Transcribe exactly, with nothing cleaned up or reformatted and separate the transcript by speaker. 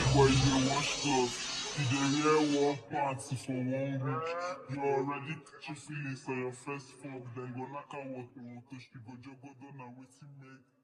Speaker 1: Boy, you wash clothes. You dey wear one pants for one week. You already catch feelings on your first fuck. Then go knock out what to. She go jogo down and waiting make.